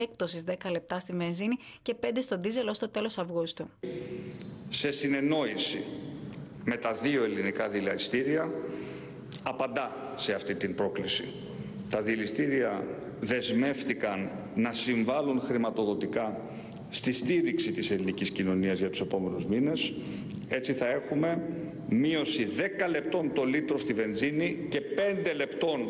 έκπτωσης 10 λεπτά στη βενζίνη και 5 στο ντίζελ ως το τέλος Αυγούστου. Σε συνεννόηση με τα δύο ελληνικά δηληστήρια απαντά σε αυτή την πρόκληση. Τα δηληστήρια δεσμεύτηκαν να συμβάλλουν χρηματοδοτικά στη στήριξη της ελληνικής κοινωνίας για τους επόμενους μήνες. Έτσι θα έχουμε μείωση 10 λεπτών το λίτρο στη βενζίνη και 5 λεπτών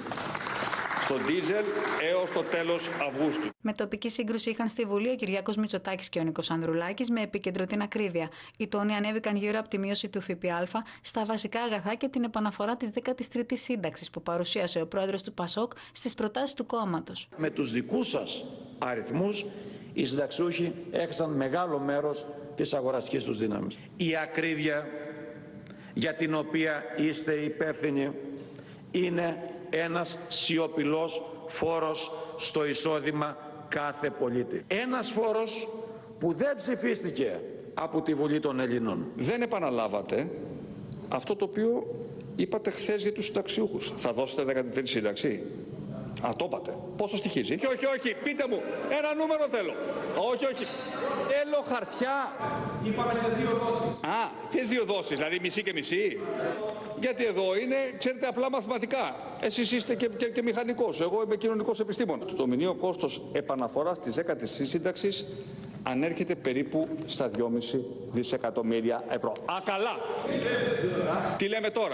στο ντίζελ έως το τέλος Αυγούστου. Με τοπική σύγκρουση είχαν στη Βουλή ο Κυριάκος Μητσοτάκης και ο Νίκος Ανδρουλάκης με επίκεντρο την ακρίβεια. Οι τόνοι ανέβηκαν γύρω από τη μείωση του ΦΠΑ στα βασικά αγαθά και την επαναφορά της 13ης σύνταξης που παρουσίασε ο πρόεδρος του ΠΑΣΟΚ στις προτάσεις του κόμματος. Με τους δικούς σας αριθμούς, οι συνταξιούχοι έχασαν μεγάλο μέρος της αγοραστικής τους δύναμης. Η ακρίβεια για την οποία είστε υπεύθυνοι είναι ένας σιωπηλός φόρος στο εισόδημα κάθε πολίτη. Ένας φόρος που δεν ψηφίστηκε από τη Βουλή των Ελλήνων. Δεν επαναλάβατε αυτό το οποίο είπατε χθες για τους συνταξιούχους. Θα δώσετε 13η σύνταξη. Α, το είπατε. Πόσο στοιχίζει? Όχι, πείτε μου. Ένα νούμερο θέλω. Όχι. Θέλω χαρτιά. Είπαμε σε 2 δόσεις. Α, ποιες 2 δόσεις, δηλαδή μισή και μισή? Γιατί εδώ είναι, ξέρετε, απλά μαθηματικά. Εσείς είστε και μηχανικός. Εγώ είμαι κοινωνικός επιστήμονας. Το μηνιαίο κόστος επαναφοράς της 10ης σύνταξης ανέρχεται περίπου στα 2,5 δισεκατομμύρια ευρώ. Α, καλά. Τι λέμε τώρα,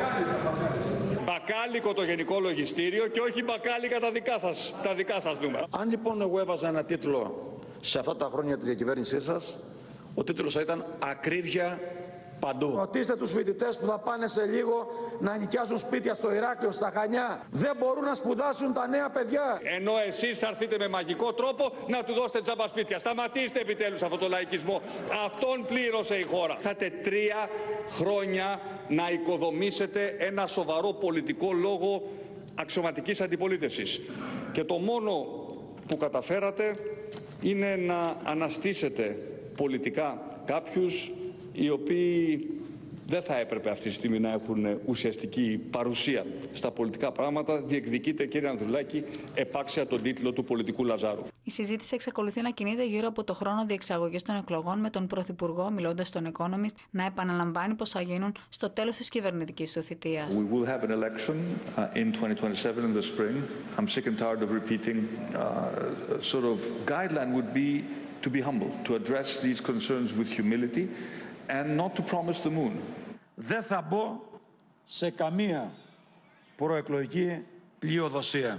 Μπακάλικο το Γενικό Λογιστήριο και όχι μπακάλικα τα δικά σας νούμερα. Αν λοιπόν εγώ έβαζα ένα τίτλο σε αυτά τα χρόνια της διακυβέρνησής σας, ο τίτλος θα ήταν «Ακρίβεια παντού». Ρωτήστε τους φοιτητές που θα πάνε σε λίγο να νοικιάζουν σπίτια στο Ηράκλειο, στα Χανιά. Δεν μπορούν να σπουδάσουν τα νέα παιδιά. Ενώ εσείς θα έρθετε με μαγικό τρόπο να του δώσετε τζάμπα σπίτια. Σταματήστε επιτέλους αυτό το λαϊκισμό. Αυτόν πλήρωσε η χώρα. Είχατε 3 χρόνια να οικοδομήσετε ένα σοβαρό πολιτικό λόγο αξιωματικής αντιπολίτευσης. Και το μόνο που καταφέρατε είναι να αναστήσετε πολιτικά κάποιους οι οποίοι δεν θα έπρεπε αυτή τη στιγμή να έχουν ουσιαστική παρουσία στα πολιτικά πράγματα. Διεκδικείτε, κύριε Ανδρουλάκη, επάξια τον τίτλο του πολιτικού Λαζάρου. Η συζήτηση εξακολουθεί να κινείται γύρω από το χρόνο διεξαγωγής των εκλογών, με τον Πρωθυπουργό, μιλώντας στον Economist, να επαναλαμβάνει πως θα γίνουν στο τέλος της κυβερνητικής του θητείας. We will have an election in 2027 in the spring. I'm sick and tired of repeating. Sort of guideline would be to be humble, to address these concerns with humility and not to promise the moon. Δεν θα μπω σε καμία προεκλογική πλειοδοσία.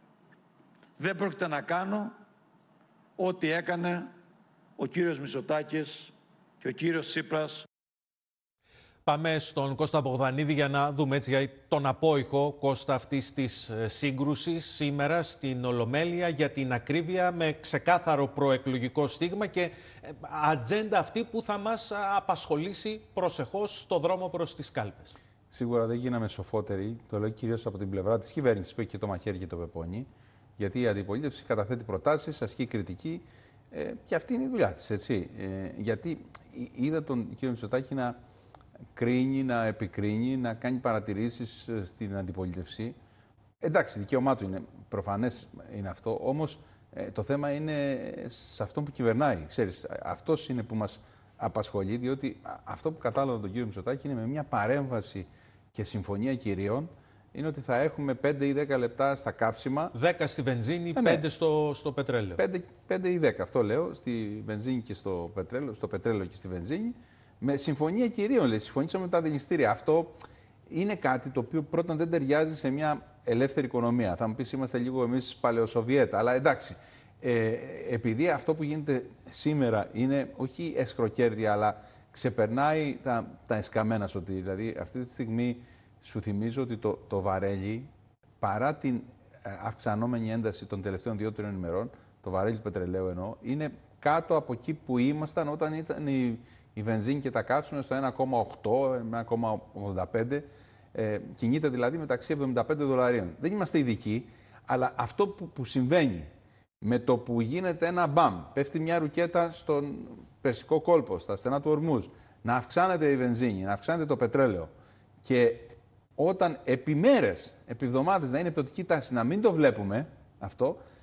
Δεν πρόκειται να κάνω ό,τι έκανε ο κύριος Μητσοτάκης και ο κύριος Τσίπρας. Πάμε στον Κώστα Μπογδανίδη για να δούμε έτσι για τον απόϊχο, Κώστα, αυτής της σύγκρουσης σήμερα στην Ολομέλεια για την ακρίβεια, με ξεκάθαρο προεκλογικό στίγμα και ατζέντα αυτή που θα μας απασχολήσει προσεχώς στο δρόμο προς τις κάλπες. Σίγουρα δεν γίναμε σοφότεροι, το λέω κυρίως από την πλευρά της κυβέρνησης που έχει και το μαχαίρι και το πεπόνι, γιατί η αντιπολίτευση καταθέτει προτάσεις, ασκεί κριτική και αυτή είναι η δουλειά της, έτσι. Γιατί είδα τον κύριο Μητσοτάκη να κρίνει, να επικρίνει, να κάνει παρατηρήσεις στην αντιπολίτευση. Εντάξει, δικαίωμά του είναι, προφανές είναι αυτό, όμως το θέμα είναι σε αυτό που κυβερνάει. Ξέρεις, αυτός είναι που μας απασχολεί, διότι αυτό που κατάλαβα τον κύριο Μητσοτάκη είναι με μια παρέμβαση και συμφωνία κυρίων, είναι ότι θα έχουμε 5 ή 10 λεπτά στα καύσιμα. 10 στη βενζίνη, 5 στο πετρέλαιο. 5 ή 10, αυτό λέω, στη βενζίνη και στο πετρέλαιο και στη βενζίνη. Με συμφωνία κυρίων, λέει, συμφωνήσαμε με τα δηληστήρια. Αυτό είναι κάτι το οποίο πρώτον δεν ταιριάζει σε μια ελεύθερη οικονομία. Θα μου πεις, είμαστε λίγο εμείς παλαιοσοβιέτα, αλλά εντάξει. Επειδή αυτό που γίνεται σήμερα είναι όχι εσχροκέρδια, αλλά ξεπερνάει τα εσκαμμένα σωτήρια. Δηλαδή, αυτή τη στιγμή σου θυμίζω ότι το βαρέλι, παρά την αυξανόμενη ένταση των τελευταίων 2-3 ημερών, το βαρέλι του πετρελαίου εννοώ, είναι κάτω από εκεί που ήμασταν όταν ήταν η βενζίνη και τα καύσιμα στο 1,8, 1,85. Κινείται δηλαδή μεταξύ 75 δολαρίων. Δεν είμαστε ειδικοί, αλλά αυτό που συμβαίνει με το που γίνεται ένα μπαμ, πέφτει μια ρουκέτα στον Περσικό κόλπο, στα στενά του Ορμούζ, να αυξάνεται η βενζίνη, να αυξάνεται το πετρέλαιο και όταν επί μέρες, επί εβδομάδες να είναι πτωτική τάση, να μην το βλέπουμε αυτό,